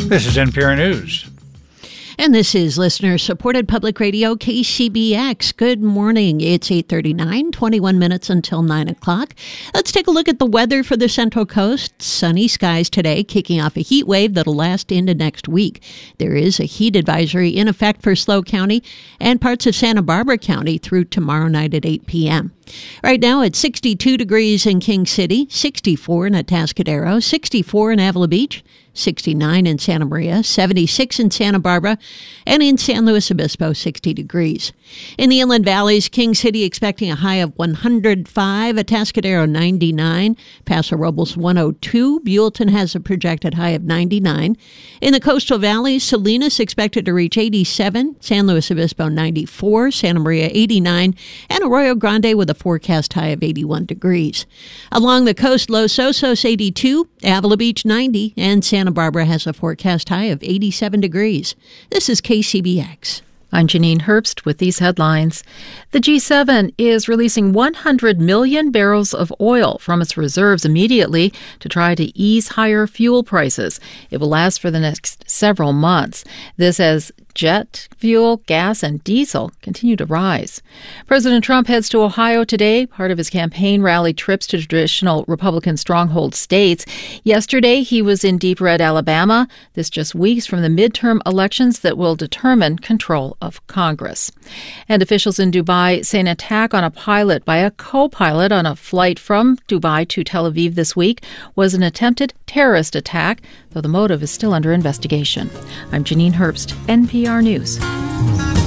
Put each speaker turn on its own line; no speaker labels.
This is NPR News.
And this is listener-supported public radio, KCBX. Good morning. It's 8:39, 21 minutes until 9 o'clock. Let's take a look at the weather for the Central Coast. Sunny skies today, kicking off a heat wave that'll last into next week. There is a heat advisory in effect for SLO County and parts of Santa Barbara County through tomorrow night at 8 p.m. Right now, it's 62 degrees in King City, 64 in Atascadero, 64 in Avila Beach, 69 in Santa Maria, 76 in Santa Barbara, and in San Luis Obispo, 60 degrees. In the Inland Valleys, King City expecting a high of 105, Atascadero 99, Paso Robles 102, Buellton has a projected high of 99. In the Coastal Valleys, Salinas expected to reach 87, San Luis Obispo 94, Santa Maria 89, and Arroyo Grande with a forecast high of 81 degrees. Along the coast, Los Osos 82, Avila Beach 90, and Santa Barbara has a forecast high of 87 degrees. This is KCBX.
I'm Janine Herbst with these headlines. The G7 is releasing 100 million barrels of oil from its reserves immediately to try to ease higher fuel prices. It will last for the next several months. This as jet fuel, gas, and diesel continue to rise. President Trump heads to Ohio today, part of his campaign rally trips to traditional Republican stronghold states. Yesterday, he was in Deep Red, Alabama. This just weeks from the midterm elections that will determine control of Congress. And officials in Dubai say an attack on a pilot by a co-pilot on a flight from Dubai to Tel Aviv this week was an attempted terrorist attack, though the motive is still under investigation. I'm Janine Herbst, NPR News.